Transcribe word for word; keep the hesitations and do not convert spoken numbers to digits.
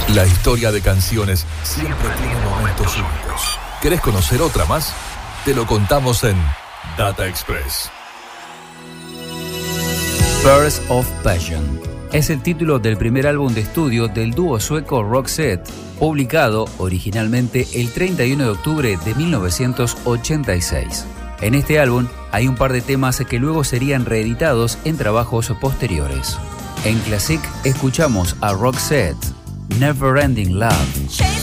La historia de canciones siempre tiene momentos únicos. ¿Querés conocer otra más? Te lo contamos en Data Express. Birds of Passion es el título del primer álbum de estudio del dúo sueco Roxette, publicado originalmente el treinta y uno de octubre de mil novecientos ochenta y seis. En este álbum hay un par de temas que luego serían reeditados en trabajos posteriores. En Classic escuchamos a Roxette, Never Ending Love.